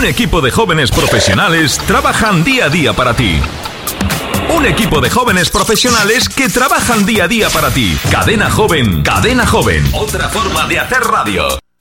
Un equipo de jóvenes profesionales trabajan día a día para ti. Un equipo de jóvenes profesionales que trabajan día a día para ti. Cadena Joven, Cadena Joven. Otra forma de hacer radio.